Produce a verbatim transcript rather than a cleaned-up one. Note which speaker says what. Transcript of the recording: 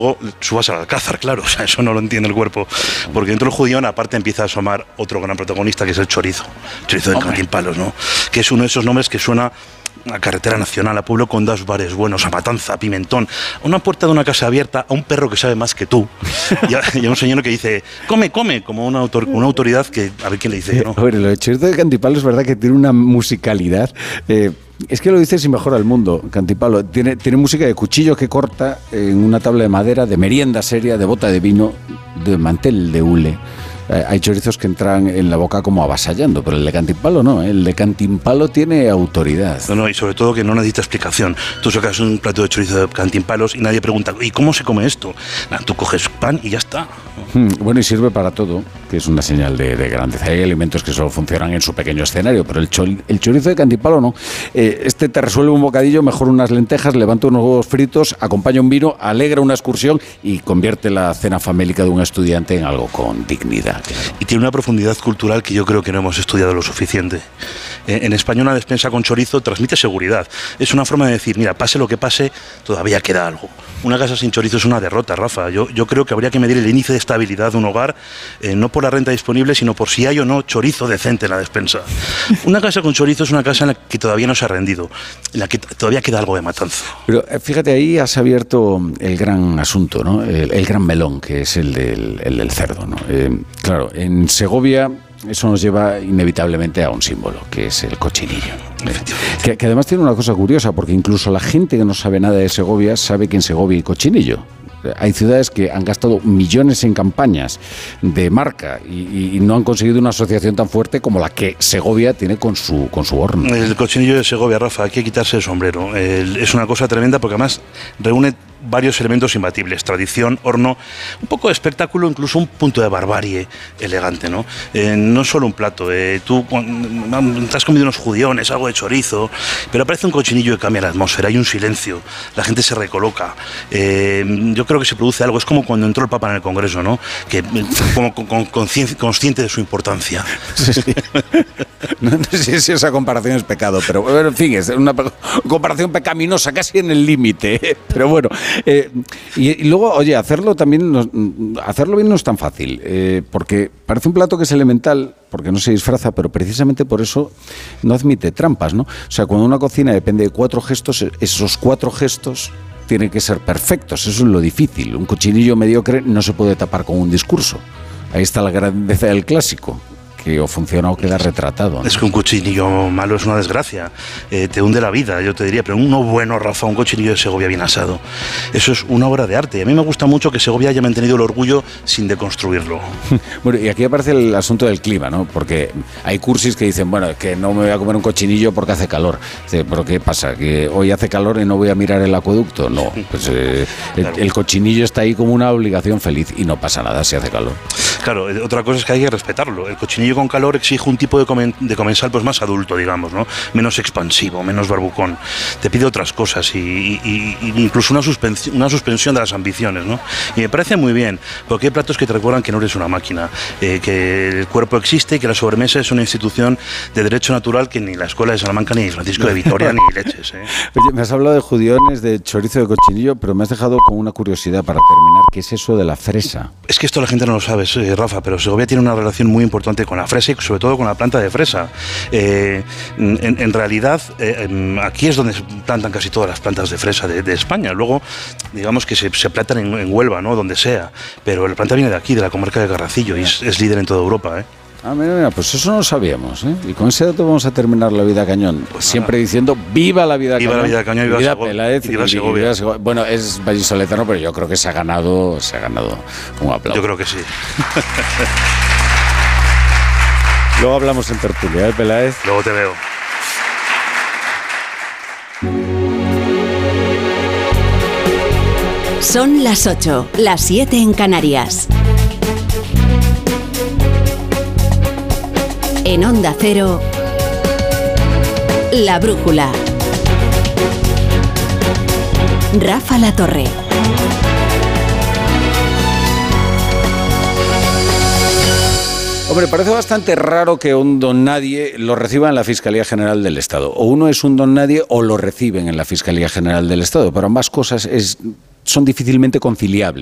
Speaker 1: O subas al alcázar, claro, o sea, eso no lo entiende el cuerpo. Porque dentro del judío, aparte, empieza a asomar otro gran protagonista, que es el chorizo. Chorizo de Cantimpalos, ¿no? Que es uno de esos nombres que suena a carretera nacional, a pueblo con dos bares buenos, a Matanza, a Pimentón, a una puerta de una casa abierta, a un perro que sabe más que tú, y a, y a un señor que dice, come, come, como una, autor, una autoridad que, a ver quién le dice, ¿no?
Speaker 2: Hombre, lo de Chorizo de Cantimpalos es verdad que tiene una musicalidad... Eh, Es que lo dices y mejora el mundo, Cantipalo. Tiene, tiene música de cuchillo que corta en una tabla de madera, de merienda seria, de bota de vino, de mantel de hule. Eh, hay chorizos que entran en la boca como avasallando, pero el de Cantimpalo no, ¿eh? El de Cantimpalo tiene autoridad.
Speaker 1: No, no, y sobre todo que no necesita explicación. Tú sacas un plato de chorizo de Cantimpalos y nadie pregunta, ¿y cómo se come esto? Nah, tú coges pan y ya está.
Speaker 2: Hmm, bueno, y sirve para todo, que es una señal de, de grandeza. Hay alimentos que solo funcionan en su pequeño escenario, pero el, chol, el chorizo de Cantimpalo no. Eh, este te resuelve un bocadillo, mejor unas lentejas, levanta unos huevos fritos, acompaña un vino, alegra una excursión y convierte la cena famélica de un estudiante en algo con dignidad. Claro.
Speaker 1: Y tiene una profundidad cultural que yo creo que no hemos estudiado lo suficiente. Eh, en España una despensa con chorizo transmite seguridad. Es una forma de decir, mira, pase lo que pase, todavía queda algo. Una casa sin chorizo es una derrota, Rafa. Yo, yo creo que habría que medir el índice de estabilidad de un hogar, eh, no por la renta disponible, sino por si hay o no chorizo decente en la despensa. Una casa con chorizo es una casa en la que todavía no se ha rendido, en la que todavía queda algo de matanza.
Speaker 2: Pero fíjate, ahí has abierto el gran asunto, ¿no? El, el gran melón, que es el del, el del cerdo, ¿no? Eh, claro, en Segovia eso nos lleva inevitablemente a un símbolo, que es el cochinillo. Que, que además tiene una cosa curiosa, porque incluso la gente que no sabe nada de Segovia sabe que en Segovia hay cochinillo. Hay ciudades que han gastado millones en campañas de marca y, y no han conseguido una asociación tan fuerte como la que Segovia tiene con su, con su horno.
Speaker 1: El cochinillo de Segovia, Rafa, hay que quitarse el sombrero. El, es una cosa tremenda porque además reúne varios elementos imbatibles: tradición, horno, un poco de espectáculo, incluso un punto de barbarie elegante, ¿no? Eh, no solo un plato, eh, tú te has comido unos judiones, algo de chorizo, pero aparece un cochinillo y cambia la atmósfera, hay un silencio, la gente se recoloca. Eh, yo creo que se produce algo, es como cuando entró el Papa en el Congreso, ¿no? Que como con, con, consciente de su importancia.
Speaker 2: Sí, sí. No, no sé si esa comparación es pecado, pero bueno, en fin, es una comparación pecaminosa, casi en el límite, pero bueno. Eh, y, y luego, oye, hacerlo también, no, hacerlo bien no es tan fácil, eh, porque parece un plato que es elemental, porque no se disfraza, pero precisamente por eso no admite trampas, ¿no? O sea, cuando una cocina depende de cuatro gestos, esos cuatro gestos tienen que ser perfectos, eso es lo difícil. Un cochinillo mediocre no se puede tapar con un discurso. Ahí está la grandeza del clásico, que o funciona o queda retratado, ¿no?
Speaker 1: Es que un cochinillo malo es una desgracia, eh, te hunde la vida, yo te diría, pero uno bueno, Rafa, un cochinillo de Segovia bien asado, eso es una obra de arte. Y a mí me gusta mucho que Segovia haya mantenido el orgullo sin deconstruirlo.
Speaker 2: Bueno, y aquí aparece el asunto del clima, ¿no? Porque hay cursis que dicen, bueno, que no me voy a comer un cochinillo porque hace calor. ¿Pero qué pasa? ¿Que hoy hace calor y no voy a mirar el acueducto? No, pues eh, claro. el, el cochinillo está ahí como una obligación feliz y no pasa nada si hace calor.
Speaker 1: Claro, otra cosa es que hay que respetarlo. El cochinillo con calor exige un tipo de, comen, de comensal pues más adulto, digamos, ¿no? Menos expansivo, menos barbucón. Te pide otras cosas y, y, y incluso una suspensión, una suspensión de las ambiciones, ¿no? Y me parece muy bien, porque hay platos que te recuerdan que no eres una máquina, eh, que el cuerpo existe y que la sobremesa es una institución de derecho natural que ni la Escuela de Salamanca, ni Francisco de Vitoria, ni leches, ¿eh?
Speaker 2: Oye, me has hablado de judiones, de chorizo de cochinillo, pero me has dejado con una curiosidad para terminar, ¿qué es eso de la fresa?
Speaker 1: Es que esto la gente no lo sabe, eh, Rafa, pero Segovia tiene una relación muy importante con la fresa y sobre todo con la planta de fresa. Eh, en, en realidad, eh, aquí es donde se plantan casi todas las plantas de fresa de, de España. Luego, digamos que se, se plantan en, en Huelva, ¿no? Donde sea. Pero la planta viene de aquí, de la comarca de Garracillo, y es, es líder en toda Europa, ¿eh?
Speaker 2: Ah, mira, mira, pues eso no lo sabíamos, ¿eh? Y con ese dato vamos a terminar La Vida Cañón. Pues siempre nada. Diciendo, ¡viva la Vida
Speaker 1: viva
Speaker 2: Cañón!
Speaker 1: La Vida Cañón, viva,
Speaker 2: viva
Speaker 1: Segovia,
Speaker 2: Peláez,
Speaker 1: y viva Segovia.
Speaker 2: Y viva Segovia. Bueno, es vallisoletano, pero yo creo que se ha ganado, se ha ganado un aplauso.
Speaker 1: Yo creo que sí.
Speaker 2: Luego hablamos en tertulia, ¿eh, Peláez?
Speaker 1: Luego te veo.
Speaker 3: Son las ocho, las siete en Canarias. En Onda Cero, La Brújula. Rafa La Torre.
Speaker 2: Hombre, parece bastante raro que un don nadie lo reciba en la Fiscalía General del Estado. O uno es un don nadie o lo reciben en la Fiscalía General del Estado. Pero ambas cosas es son difícilmente conciliables.